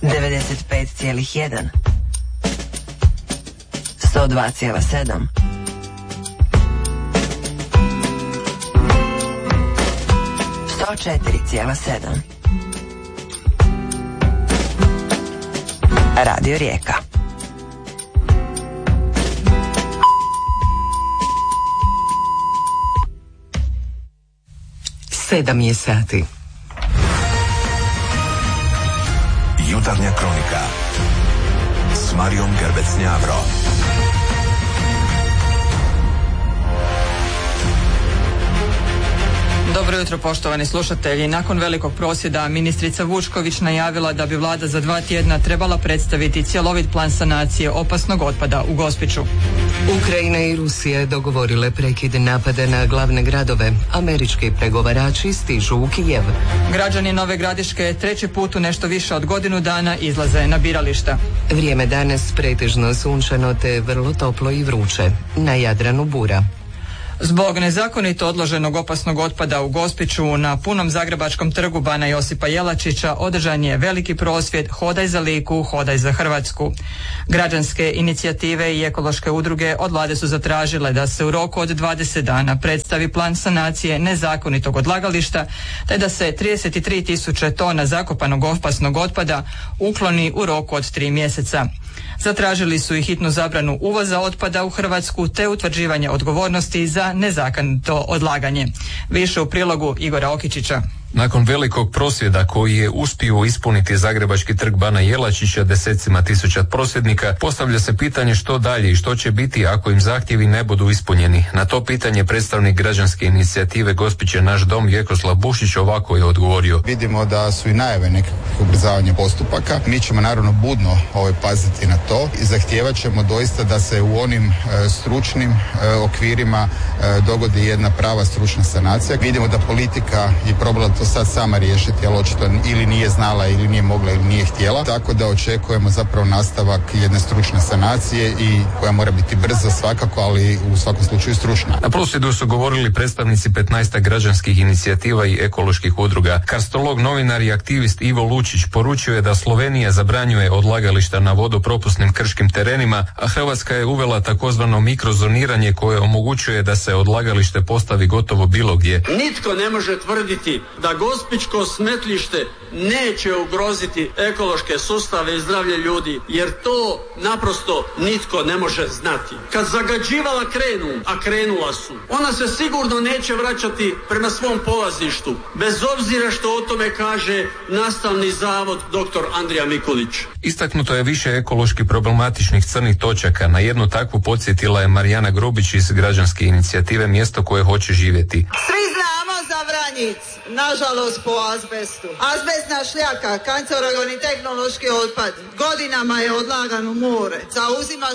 95,1 102,7 104,7 Radio Rijeka. Sedam je sati. Jutarnja kronika s Marijom Gerbec-Njavro. Dobro jutro, poštovani slušatelji. Nakon velikog prosvjeda ministrica Vučković najavila da bi vlada za 2 tjedna trebala predstaviti cjelovit plan sanacije opasnog otpada u Gospiću. Ukrajina i Rusija dogovorile prekid napada na glavne gradove. Američki pregovarači stižu u Kijev. Građani Nove Gradiške treći put u nešto više od godinu dana izlaze na birališta. Vrijeme danas pretežno sunčano te vrlo toplo i vruće. Na Jadranu bura. Zbog nezakonito odloženog opasnog otpada u Gospiću na punom zagrebačkom trgu Bana Josipa Jelačića održan je veliki prosvjed Hodaj za Liku, hodaj za Hrvatsku. Građanske inicijative i ekološke udruge od vlade su zatražile da se u roku od 20 dana predstavi plan sanacije nezakonitog odlagališta, te da se 33.000 tona zakopanog opasnog otpada ukloni u roku od 3 mjeseca. Zatražili su i hitnu zabranu uvoza otpada u Hrvatsku te utvrđivanje odgovornosti za nezakonito odlaganje. Više u prilogu Igora Okičića. Nakon velikog prosvjeda koji je uspio ispuniti zagrebački trg Bana Jelačića desecima tisuća prosvjednika, postavlja se pitanje što dalje i što će biti ako im zahtjevi ne budu ispunjeni. Na to pitanje predstavnik građanske inicijative Gospić je naš dom Vjekoslav Bušić ovako je odgovorio. Vidimo da su i najave nekakvih ubrzavanja postupaka. Mi ćemo naravno budno paziti na to i zahtijevat ćemo doista da se u onim stručnim okvirima dogodi jedna prava stručna sanacija. Vidimo da politika je probala to sad sama riješiti, ali očito ili nije znala ili nije mogla ili nije htjela. Tako da očekujemo zapravo nastavak jedne stručne sanacije i koja mora biti brza svakako, ali u svakom slučaju stručna. Na prosvjedu su govorili predstavnici 15 građanskih inicijativa i ekoloških udruga. Karstolog, novinar i aktivist Ivo Lučić poručio je da Slovenija zabranjuje odlagališta na vodopropusnim krškim terenima, a Hrvatska je uvela takozvano mikrozoniranje koje omogućuje da se odlagalište postavi gotovo bilo gdje. Nitko ne može tvrditi da Gospićko smetlište neće ugroziti ekološke sustave i zdravlje ljudi, jer to naprosto nitko ne može znati. Kad zagađivala krenu, a krenula su, ona se sigurno neće vraćati prema svom polazištu, bez obzira što o tome kaže Nastavni zavod dr. Andrija Mikulić. Istaknuto je više ekološki problematičnih crnih točaka. Na jednu takvu podsjetila je Marijana Grubić iz građanske inicijative Mjesto koje hoće živjeti. Svi znamo za Vranjic, nažalost po azbestu. Azbestna šljaka, kancerogeni tehnološki otpad, godinama je odlagan u more. Zauzima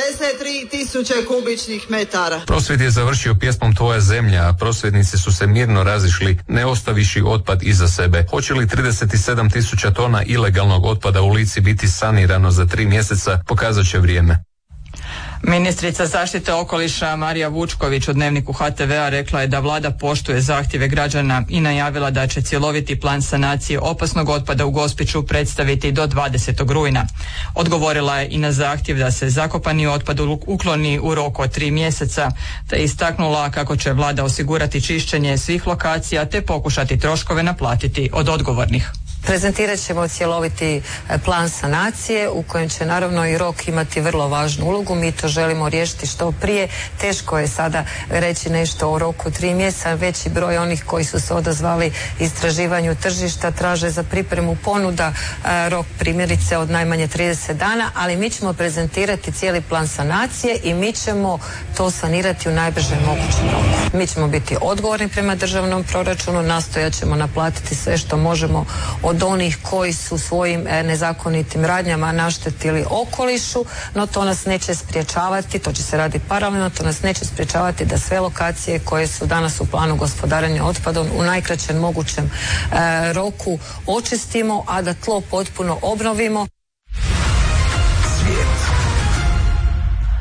63.000 kubičnih metara. Prosvjed je završio pjesmom Tvoja zemlja, a prosvjednici su se mirno razišli, ne ostaviši otpad iza sebe. Hoće li 37.000 tona ilegalnog otpada u Lici biti sanirano za 3 mjeseca, pokazat će vrijeme. Ministrica zaštite okoliša Marija Vučković u Dnevniku HTV-a rekla je da vlada poštuje zahtjeve građana i najavila da će cjeloviti plan sanacije opasnog otpada u Gospiću predstaviti do 20. rujna. Odgovorila je i na zahtjev da se zakopani otpad ukloni u roku od 3 mjeseca, te istaknula kako će vlada osigurati čišćenje svih lokacija te pokušati troškove naplatiti od odgovornih. Prezentirat ćemo cjeloviti plan sanacije u kojem će naravno i rok imati vrlo važnu ulogu. Mi to želimo riješiti što prije. Teško je sada reći nešto o roku 3 mjeseca. Veći broj onih koji su se odazvali istraživanju tržišta traže za pripremu ponuda rok primjerice od najmanje 30 dana, ali mi ćemo prezentirati cijeli plan sanacije i mi ćemo to sanirati u najbržem mogućem roku. Mi ćemo biti odgovorni prema državnom proračunu, nastojat ćemo naplatiti sve što možemo od onih koji su svojim nezakonitim radnjama naštetili okolišu, no to nas neće spriječavati, to će se raditi paralelno, to nas neće spriječavati da sve lokacije koje su danas u planu gospodarenja otpadom u najkraćem mogućem roku očistimo, a da tlo potpuno obnovimo.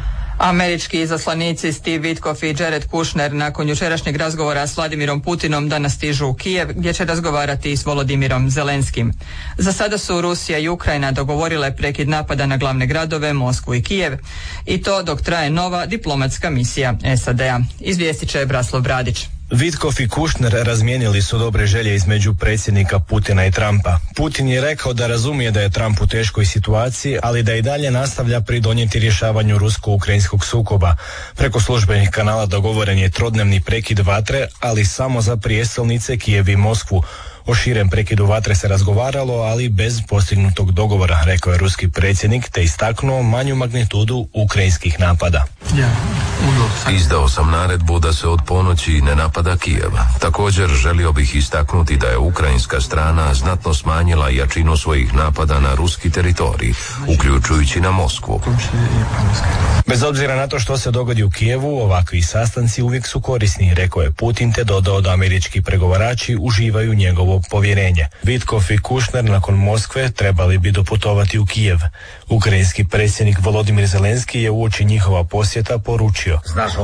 Američki izaslanici Steve Witkoff i Jared Kushner nakon jučerašnjeg razgovora s Vladimirom Putinom danas stižu u Kijev gdje će razgovarati s Volodimirom Zelenskim. Za sada su Rusija i Ukrajina dogovorile prekid napada na glavne gradove Moskvu i Kijev i to dok traje nova diplomatska misija SAD-a. Izvijestit će Braslav Bradić. Witkoff i Kushner razmijenili su dobre želje između predsjednika Putina i Trumpa. Putin je rekao da razumije da je Trump u teškoj situaciji, ali da i dalje nastavlja pridonijeti rješavanju rusko-ukrajinskog sukoba. Preko službenih kanala dogovoren je trodnevni prekid vatre, ali samo za prijestolnice Kijev i Moskvu. O širem prekidu vatre se razgovaralo, ali bez postignutog dogovora, rekao je ruski predsjednik, te istaknuo manju magnitudu ukrajinskih napada. Izdao sam naredbu da se od ponoći ne napada Kijev. Također želio bih istaknuti da je ukrajinska strana znatno smanjila jačinu svojih napada na ruski teritorij, uključujući na Moskvu. Bez obzira na to što se dogodi u Kijevu, ovakvi sastanci uvijek su korisni, rekao je Putin, te dodao da američki pregovarači uživaju njegovo povjerenje. Witkoff i Kushner nakon Moskve trebali bi doputovati u Kijev. Ukrajinski predsjednik Volodimir Zelenski je uoči njihova posjeta poručio: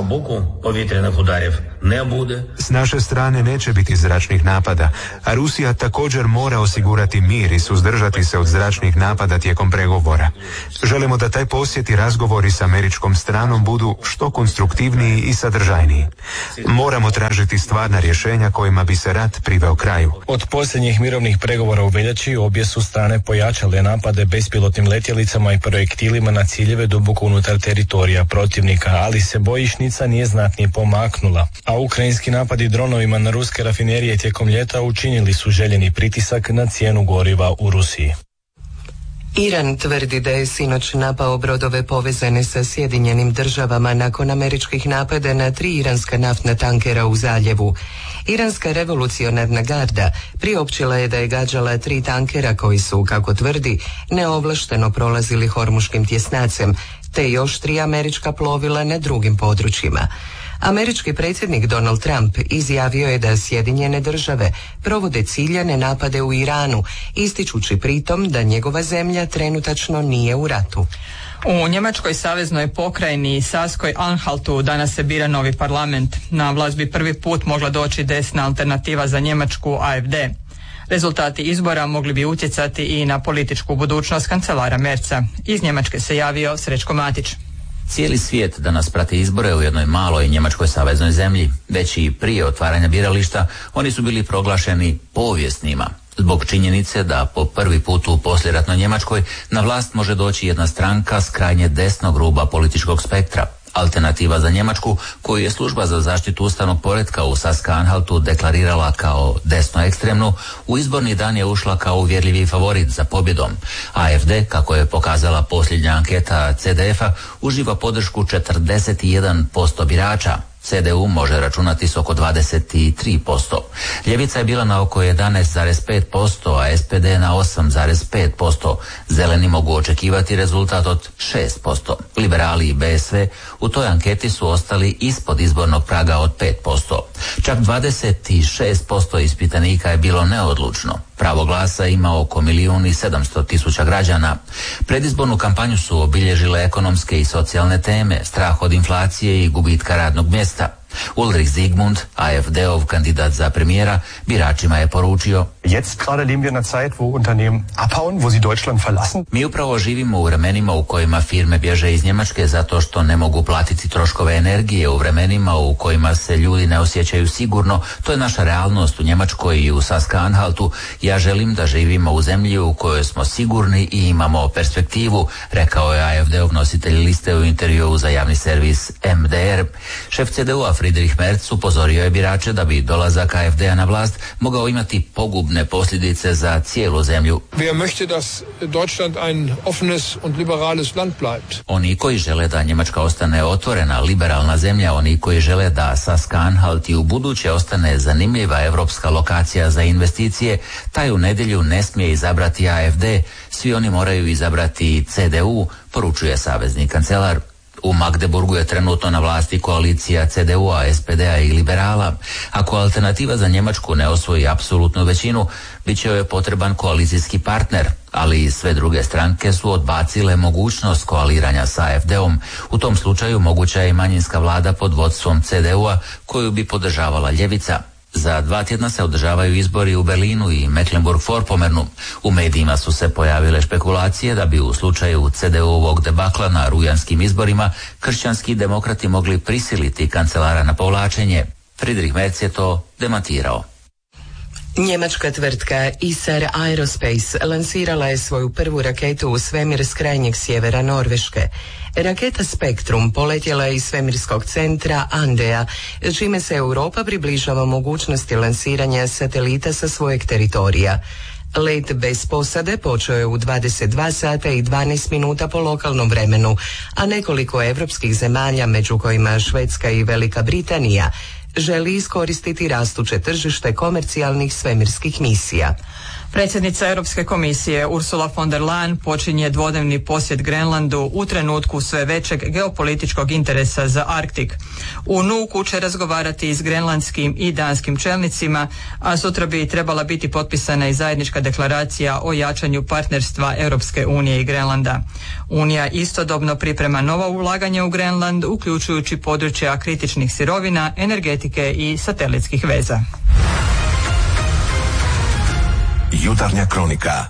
S naše strane neće biti zračnih napada, a Rusija također mora osigurati mir i suzdržati se od zračnih napada tijekom pregovora. Želimo da taj posjet i razgovori s američkom stranom budu što konstruktivniji i sadržajniji. Moramo tražiti stvarna rješenja kojima bi se rat priveo kraju. Od posljednjih mirovnih pregovora u veljači obje su strane pojačale napade bespilotnim letjelicama i projektilima na ciljeve duboko unutar teritorija protivnika, ali se bojišnica nije znatnije pomaknula. A ukrajinski napadi dronovima na ruske rafinerije tijekom ljeta učinili su željeni pritisak na cijenu goriva u Rusiji. Iran tvrdi da je sinoć napao brodove povezane sa Sjedinjenim državama nakon američkih napada na 3 iranska naftna tankera u zaljevu. Iranska revolucionarna garda priopćila je da je gađala 3 tankera koji su, kako tvrdi, neovlašteno prolazili Hormuškim tjesnacem, te još 3 američka plovila na drugim područjima. Američki predsjednik Donald Trump izjavio je da Sjedinjene države provode ciljane napade u Iranu, ističući pritom da njegova zemlja trenutačno nije u ratu. U Njemačkoj saveznoj pokrajini Saskoj Anhaltu danas se bira novi parlament. Na vlast bi prvi put mogla doći desna alternativa za Njemačku AFD. Rezultati izbora mogli bi utjecati i na političku budućnost kancelara Merza. Iz Njemačke se javio Srećko Matić. Cijeli svijet danas prati izbore u jednoj maloj njemačkoj saveznoj zemlji. Već i prije otvaranja birališta oni su bili proglašeni povijesnima, zbog činjenice da po prvi put u poslijeratnoj Njemačkoj na vlast može doći jedna stranka s krajnje desnog ruba političkog spektra. Alternativa za Njemačku, koju je služba za zaštitu ustavnog poretka u Saska-Anhaltu deklarirala kao desno ekstremnu, u izborni dan je ušla kao uvjerljivi favorit za pobjedom. AFD, kako je pokazala posljednja anketa CDF-a, uživa podršku 41% birača. CDU može računati s oko 23%. Ljevica je bila na oko 11,5%, a SPD na 8,5%. Zeleni mogu očekivati rezultat od 6%. Liberali i BSV u toj anketi su ostali ispod izbornog praga od 5%. Čak 26% ispitanika je bilo neodlučno. Pravo glasa ima oko 1.700.000 građana. Predizbornu kampanju su obilježile ekonomske i socijalne teme, strah od inflacije i gubitka radnog mjesta. Ulrich Zygmunt, AfD-ov kandidat za premijera, biračima je poručio: Mi upravo živimo u vremenima u kojima firme bježe iz Njemačke zato što ne mogu platiti troškove energije, u vremenima u kojima se ljudi ne osjećaju sigurno. To je naša realnost u Njemačkoj i u Saska-Anhaltu. Ja želim da živimo u zemlji u kojoj smo sigurni i imamo perspektivu, rekao je AfD-ov nositelj liste u intervjuu za javni servis MDR. Šef CDU-a Friedrich Merz upozorio je birače da bi dolazak AfD-a na vlast mogao imati pogubne posljedice za cijelu zemlju. Oni koji žele da Njemačka ostane otvorena, liberalna zemlja, oni koji žele da Saska-Anhalt i u buduće ostane zanimljiva evropska lokacija za investicije, taj u nedjelju ne smije izabrati AfD, svi oni moraju izabrati CDU, poručuje savezni kancelar. U Magdeburgu je trenutno na vlasti koalicija CDU-a, SPD-a i liberala. Ako Alternativa za Njemačku ne osvoji apsolutnu većinu, bit će joj potreban koalicijski partner, ali i sve druge stranke su odbacile mogućnost koaliranja sa AfD-om. U tom slučaju moguća je i manjinska vlada pod vodstvom CDU-a koju bi podržavala ljevica. Za 2 tjedna se održavaju izbori u Berlinu i Mecklenburg-Vorpommernu. U medijima su se pojavile špekulacije da bi u slučaju CDU-ovog debakla na rujanskim izborima kršćanski demokrati mogli prisiliti kancelara na povlačenje. Friedrich Merz je to demantirao. Njemačka tvrtka Isar Aerospace lansirala je svoju prvu raketu u svemir s krajnjeg sjevera Norveške. Raketa Spektrum poletjela je iz svemirskog centra Andea, čime se Europa približava mogućnosti lansiranja satelita sa svojeg teritorija. Let bez posade počeo je u 22 sata i 12 minuta po lokalnom vremenu, a nekoliko evropskih zemalja, među kojima Švedska i Velika Britanija, želi iskoristiti rastuće tržište komercijalnih svemirskih misija. Predsjednica Europske komisije Ursula von der Leyen počinje dvodnevni posjet Grenlandu u trenutku sve većeg geopolitičkog interesa za Arktik. U Nuuku će razgovarati s grenlandskim i danskim čelnicima, a sutra bi trebala biti potpisana i zajednička deklaracija o jačanju partnerstva Europske unije i Grenlanda. Unija istodobno priprema nova ulaganja u Grenland, uključujući područja kritičnih sirovina, energetike i satelitskih veza. Jutarnja kronika.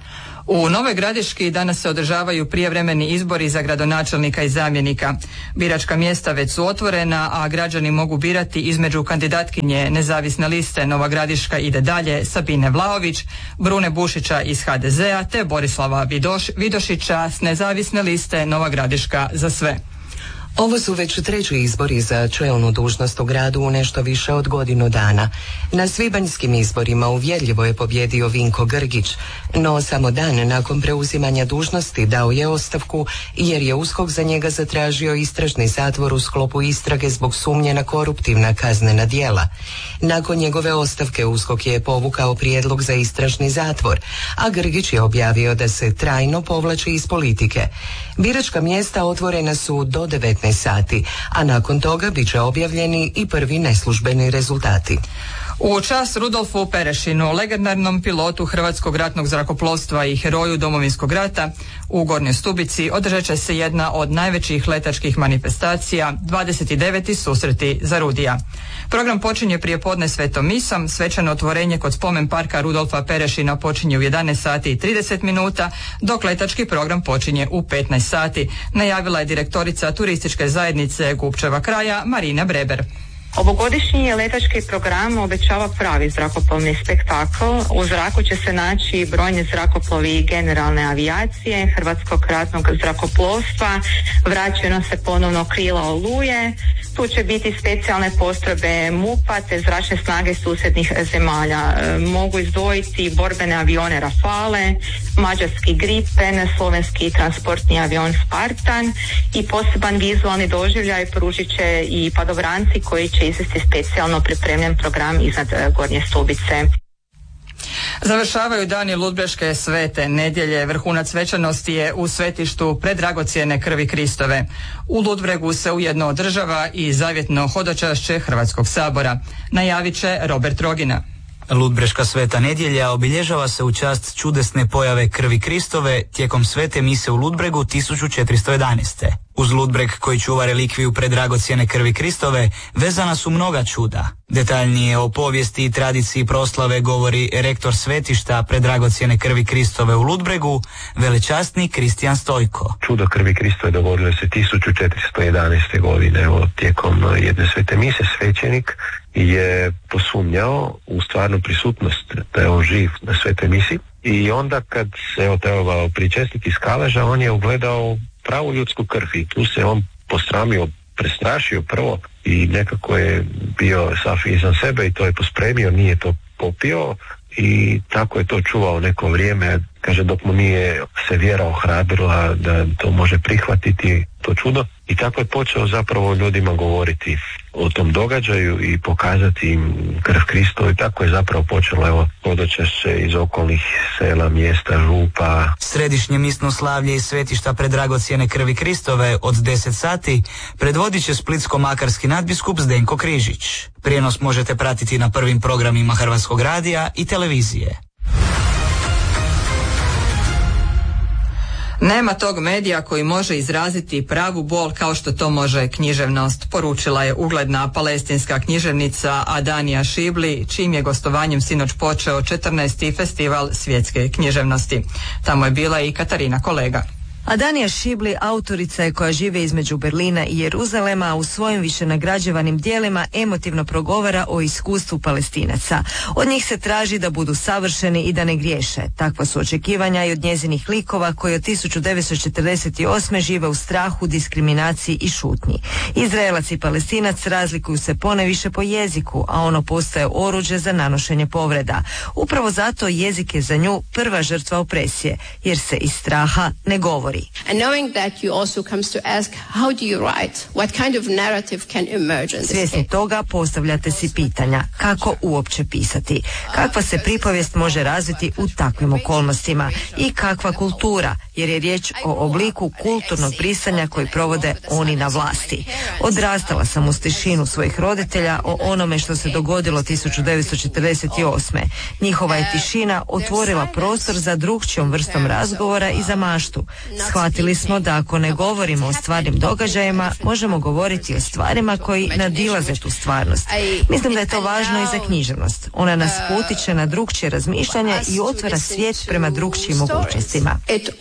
U Novoj Gradiški danas se održavaju prijevremeni izbori za gradonačelnika i zamjenika. Biračka mjesta već su otvorena, a građani mogu birati između kandidatkinje nezavisne liste Nova Gradiška ide dalje Sabine Vlaović, Brune Bušića iz HDZ-a te Borislava Vidošića s nezavisne liste Nova Gradiška za sve. Ovo su već 3. izbori za čelnu dužnost u gradu u nešto više od godinu dana. Na svibanjskim izborima uvjerljivo je pobjedio Vinko Grgić, no samo dan nakon preuzimanja dužnosti dao je ostavku jer je USKOK za njega zatražio istražni zatvor u sklopu istrage zbog sumnje na koruptivna kaznena djela. Nakon njegove ostavke USKOK je povukao prijedlog za istražni zatvor, a Grgić je objavio da se trajno povlači iz politike. Biračka mjesta otvorena su do 19 sati, a nakon toga bit će objavljeni i prvi neslužbeni rezultati. U čast Rudolfu Perešinu, legendarnom pilotu Hrvatskog ratnog zrakoplovstva i heroju Domovinskog rata, u Gornjoj Stubici održat će se jedna od najvećih letačkih manifestacija, 29. susreti za Rudija. Program počinje prije podne svetom misom, svečano otvorenje kod spomen parka Rudolfa Perešina počinje u 11 sati i 30 minuta, dok letački program počinje u 15 sati, najavila je direktorica turističke zajednice Gupčeva kraja Marina Breber. Ovogodišnji letački program obećava pravi zrakoplovni spektakl. U zraku će se naći brojni zrakoplovi generalne avijacije, Hrvatskog ratnog zrakoplovstva, vraćaju nam se ponovno krila Oluje, tu će biti specijalne postrojbe MUP-a te zračne snage susjednih zemalja. Mogu izdvojiti borbene avione Rafale, mađarski Gripen, slovenski transportni avion Spartan i poseban vizualni doživljaj pružit će i padobranci koji će izvesti specijalno pripremljen program iznad Gornje Stubice. Završavaju dani Ludbreške svete nedjelje. Vrhunac svečanosti je u svetištu predragocjene krvi Kristove. U Ludbregu se ujedno održava i zavjetno hodočašće Hrvatskog sabora. Najavit će Robert Rogina. Ludbreška sveta nedjelja obilježava se u čast čudesne pojave krvi Kristove tijekom svete mise u Ludbregu 1411. Uz Ludbreg koji čuva relikviju predragocjene krvi Kristove vezana su mnoga čuda. Detaljnije o povijesti i tradiciji proslave govori rektor svetišta predragocjene krvi Kristove u Ludbregu, velečasni Kristijan Stojko. Čudo krvi Kristove dogodilo se 1411. godine. Tijekom jedne svete mise svećenik je posumnjao u stvarnu prisutnost da je on živ na svetoj misi i onda kad se trebao pričestiti iz kaleža, on je ugledao pravu ljudsku krv i tu se on posramio, prestrašio prvo i nekako je bio sav izvan sebe i to je pospremio, nije to popio i tako je to čuvao neko vrijeme, kaže dok mu nije se vjera ohrabrila da to može prihvatiti to čudo I tako je počeo zapravo ljudima govoriti o tom događaju i pokazati im krv Kristovu i tako je zapravo počelo evo hodočašće iz okolnih sela, mjesta, župa. Središnje misno slavlje iz svetišta predragocjene krvi Kristove od 10 sati predvodit će splitsko-makarski nadbiskup Zdenko Križić. Prijenos možete pratiti na prvim programima Hrvatskog radija i televizije. Nema tog medija koji može izraziti pravu bol kao što to može književnost, poručila je ugledna palestinska književnica Adanija Šibli, čijim je gostovanjem sinoć počeo 14. festival svjetske književnosti. Tamo je bila i Katarina Kolega. Adanija Šibli autorica je koja žive između Berlina i Jeruzalema, a u svojim više nagrađivanim dijelima emotivno progovara o iskustvu Palestinaca. Od njih se traži da budu savršeni i da ne griješe. Takva su očekivanja i od njezinih likova koji od 1948. žive u strahu, diskriminaciji i šutnji. Izraelac i Palestinac razlikuju se ponajviše po jeziku, a ono postaje oruđe za nanošenje povreda. Upravo zato jezik je za nju prva žrtva opresije, jer se iz straha ne govori. And knowing that, you also comes to ask, how do you write? What kind of narrative can emerge in this? Svjesni toga postavljate si pitanja kako uopće pisati, kakva se pripovijest može razviti u takvim okolnostima i kakva kultura, jer je riječ o obliku kulturnog brisanja koji provode oni na vlasti. Odrastala sam uz tišinu svojih roditelja o onome što se dogodilo 1948. Njihova je tišina otvorila prostor za drukčijom vrstom razgovora i za maštu. Shvatili smo da ako ne govorimo o stvarnim događajima, možemo govoriti o stvarima koji nadilaze tu stvarnost. Mislim da je to važno i za književnost. Ona nas potiče na drukčije razmišljanje i otvara svijet prema drukčijim mogućnostima.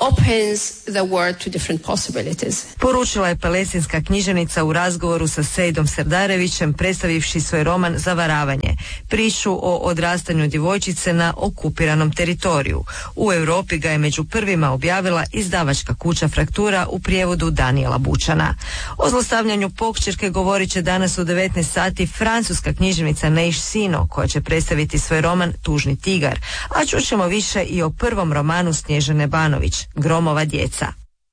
Poručila je palestinska književnica u razgovoru sa Sejdom Serdarevićem, predstavivši svoj roman Zavaravanje, priču o odrastanju djevojčice na okupiranom teritoriju. U Europi ga je među prvima objavila izdavačka kuća Fraktura u prijevodu Danijela Bučana. O zlostavljanju pokćerke govorit će danas u 19 sati francuska književnica Neiš Sino, koja će predstaviti svoj roman Tužni tigar, a čućemo više i o prvom romanu Snježane Banović, Gromova djeca.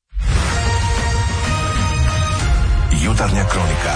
Jutarnja kronika.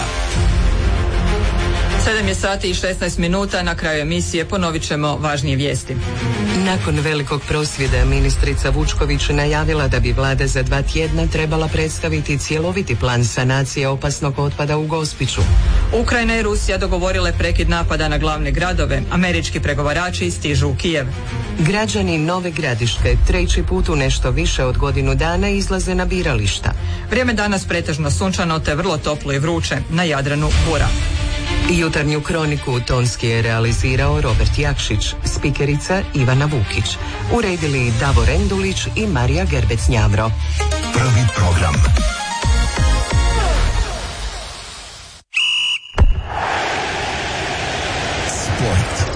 7 je sati i 16 minuta, na kraju emisije ponovit ćemo važnije vijesti. Nakon velikog prosvjeda ministrica Vučković najavila da bi vlada za 2 tjedna trebala predstaviti cjeloviti plan sanacije opasnog otpada u Gospiću. Ukrajina i Rusija dogovorile prekid napada na glavne gradove. Američki pregovarači stižu u Kijev. Građani Nove Gradiške 3. put u nešto više od godinu dana izlaze na birališta. Vrijeme danas pretežno sunčano te vrlo toplo i vruće, na Jadranu bura. Jutarnju kroniku tonski je realizirao Robert Jakšić, spikerica Ivana Vukić. Uredili Davor Endulić i Marija Gerbec-Njavro. Prvi program. Sport.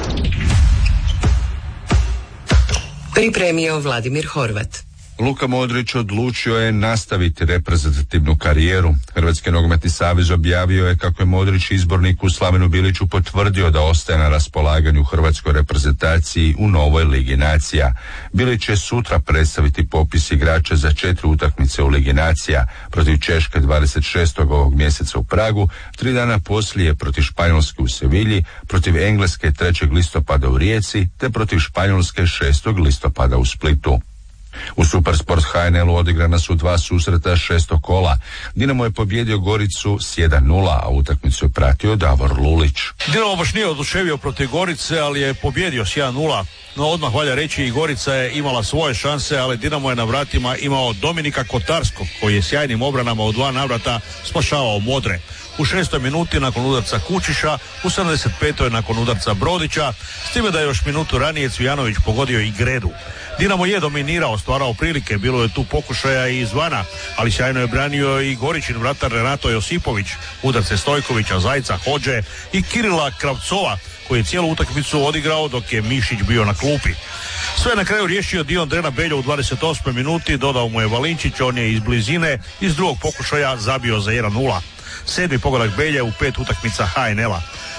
Pripremio Vladimir Horvat. Luka Modrić odlučio je nastaviti reprezentativnu karijeru. Hrvatski nogometni savez objavio je kako je Modrić izborniku Slavenu Biliću potvrdio da ostaje na raspolaganju hrvatskoj reprezentaciji u novoj Ligi nacija. Bilić će sutra predstaviti popis igrača za 4 utakmice u Ligi nacija, protiv Češke 26. ovog mjeseca u Pragu, 3 dana poslije protiv Španjolske u Sevilji, protiv Engleske 3. listopada u Rijeci, te protiv Španjolske 6. listopada u Splitu. U Supersport HNL-u odigrana su 2 susreta 6. kola. Dinamo je pobjedio Goricu s 1:0, a utakmicu je pratio Davor Lulić. Dinamo baš nije oduševio protiv Gorice, ali je pobjedio s 1:0. No odmah valja reći i Gorica je imala svoje šanse, ali Dinamo je na vratima imao Dominika Kotarskog, koji je sjajnim obranama u 2 navrata spašavao Modre. U 6. minuti nakon udarca Kučiša, u 75. nakon udarca Brodića, s time da je još minutu ranije Cvijanović pogodio i Gredu. Dinamo je dominirao, stvarao prilike, bilo je tu pokušaja i izvana, ali sjajno je branio i Goričin vratar Renato Josipović, udarce Stojkovića, Zajca, Hodže i Kirila Kravcova, koji je cijelu utakmicu odigrao dok je Mišić bio na klupi. Sve na kraju riješio Dion Drena Beljo u 28. minuti, dodao mu je Valinčić, on je iz blizine iz drugog pokušaja zabio za 1:0. 7. pogodak Belje u 5 utakmica HNL-a.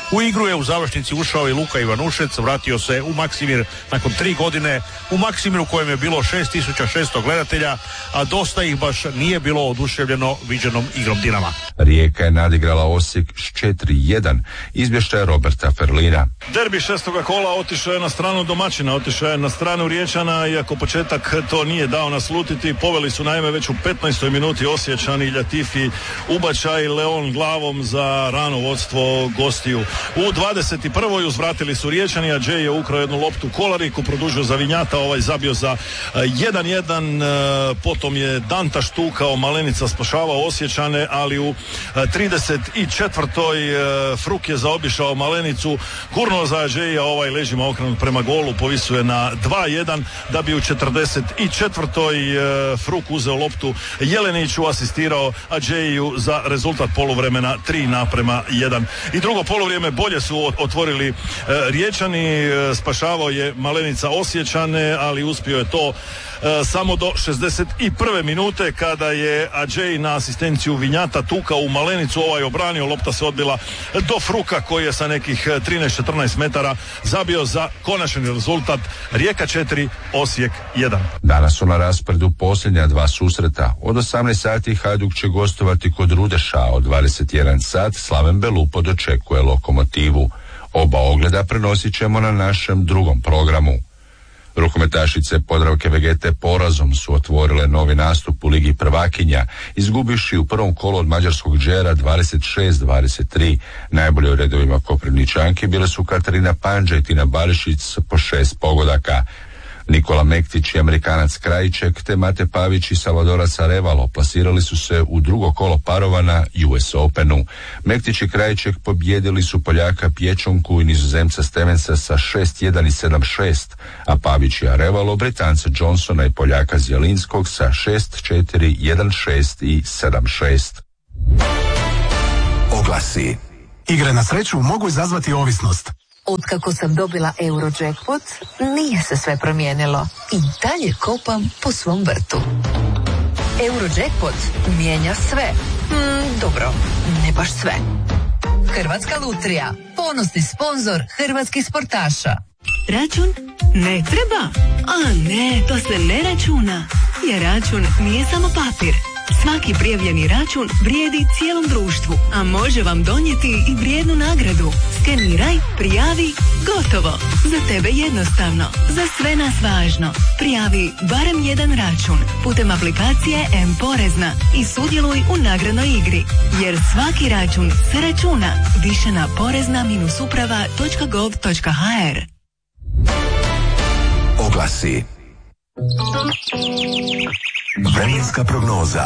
U igru je u završnici ušao i Luka Ivanušec, vratio se u Maksimir nakon 3 godine, u Maksimiru kojem je bilo 6600 gledatelja, a dosta ih baš nije bilo oduševljeno viđenom igrom Dinama. Rijeka je nadigrala Osijek s 4-1, izvještaj Roberta Ferlina. Derbi 6. kola otišao je na stranu domaćina, otišao je na stranu Riječana, iako početak to nije dao naslutiti. Poveli su naime već u 15. minuti Osječani, Ljatifi, ubačaj, Leon glavom za rano vodstvo gostiju. U 21. uzvratili su Riječani, a Džej je ukrao jednu loptu Kolariku, produžio za Vinjata, ovaj zabio za 1-1, potom je Danta štukao, Malenica spašavao Osječane, ali u 34. Fruk je zaobišao Malenicu, gurnuo za Džeja, ovaj ležima okrenut prema golu, povisuje na 2-1, da bi u 44. Fruk uzeo loptu Jeleniću, asistirao Adžeju za rezultat poluvremena 3-1. I drugo poluvrijeme bolje su otvorili Riječani, spašavao je Malenica Osječane, ali uspio je to samo do 61. minute kada je Adžej na asistenciju Vinjata tukao u Malenicu, ovaj obranio, lopta se odbila do Fruka koji je sa nekih 13-14 metara zabio za konačni rezultat Rijeka 4, Osijek 1. Danas su na rasporedu posljednja 2 susreta. Od 18 sati Hajduk će gostovati kod Rudeša, od 21 sat Slaven Belupo dočekuje Lokomotivu. Oba ogleda prenosit ćemo na našem drugom programu. Rukometašice Podravke Vegete porazom su otvorile novi nastup u Ligi prvakinja, izgubivši u prvom kolu od mađarskog Džera 26-23. Najbolje u redovima Koprivničanki bile su Katarina Panđa i Tina Barišić po 6 pogodaka. Nikola Mektić i Amerikanac Krajiček te Mate Pavić i Salvadorac Arevalo plasirali su se u drugo kolo parova na US Openu. Mektić i Krajiček pobjedili su Poljaka Pječonku i Nizozemca Stevensa sa 6-1 i 7-6, a Pavić i Arevalo Britanca Johnsona i Poljaka Zjelinskog sa 6-4, 1-6 i 7-6. Oglasi. Igre na sreću mogu izazvati ovisnost. Otkako sam dobila Eurojackpot, nije se sve promijenilo. I dalje kopam po svom vrtu. Eurojackpot mijenja sve. Dobro, ne baš sve. Hrvatska lutrija, ponosni sponzor hrvatskih sportaša. Račun? Ne treba. A ne, to se ne računa. Jer račun nije samo papir. Svaki prijavljeni račun vrijedi cijelom društvu, a može vam donijeti i vrijednu nagradu. Skeniraj, prijavi, gotovo. Za tebe jednostavno, za sve nas važno. Prijavi barem jedan račun putem aplikacije M-Porezna i sudjeluj u nagradnoj igri. Jer svaki račun se računa. Više na porezna-uprava.gov.hr. Oglasi. Vremenska prognoza.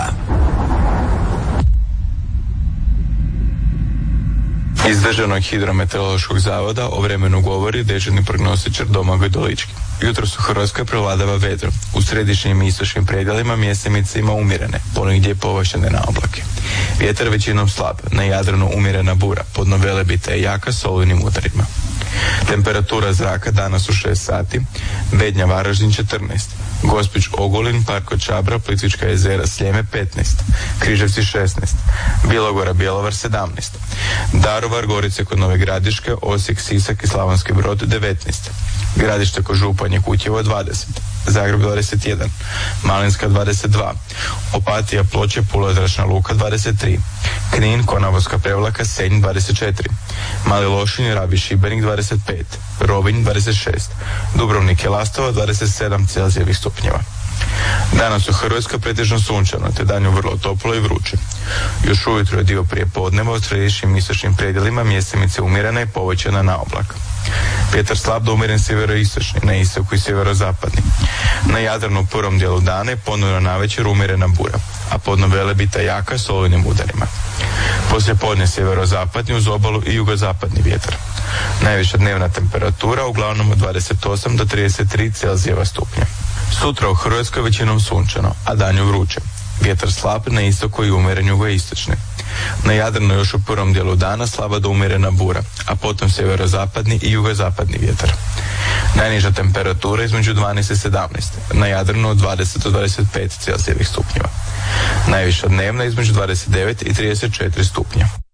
Iz Državnog hidrometeorološkog zavoda o vremenu govori dežurni prognostičar Domagoj Dolički. Jutros u Hrvatskoj prevladava vedro. U središnjim i istočnim predjelima mjestimice ima umjerene, ponegdje površine na oblake. Vjetar većinom slab, na Jadranu umjerena bura, podno Velebita je jaka s olujnim udarima. Temperatura zraka danas u 6 sati, Bednja Varaždin 14, Gospić Ogulin, Parko Čabra, Plitvička jezera, Sljeme 15, Križevci 16, Bilogora Bjelovar 17, Daruvar, Gorice kod Nove Gradiške, Osijek, Sisak i Slavonski Brod 19, Gradište kod Županje, Kutjevo 20, Zagreb 21, Malinska 22, Opatija, Ploče, Pula, Zračna luka 23, Knin, Konavolska Prevlaka, Senj 24, Mali Lošinj, Rabi, Šibenik 25, Rovinj 26, Dubrovnik i Lastovo 27 Celzijevih stupnjeva. Danas u Hrvatskoj pretežno sunčano, te danju vrlo toplo i vruće. Još ujutro je dio prije podneva u središnjim istočnim predjelima mjestimice umjerena i povećana na oblak. Vjetar slab do umjeren sjeveroistočni, na istoku i sjeverozapadni. Na Jadranu u prvom dijelu dana je ponovno navečer umjerena bura, a podno Velebita jaka s olujnim udarima. Poslije podne sjeverozapadni uz obalu i jugozapadni vjetar. Najviša dnevna temperatura uglavnom od 28 do 33 Celzijeva stupnja. Sutra u Hrvatskoj većinom sunčano, a danju vruće. Vjetar slab na istoku i umjeren jugoistočni. Na Jadranu još u prvom dijelu dana slaba do umjerena bura, a potom sjeverozapadni i jugozapadni vjetar. Najniža temperatura između 12 i 17, na Jadranu od 20 do 25 Celzijevih stupnjeva. Najviša dnevna između 29 i 34 stupnja.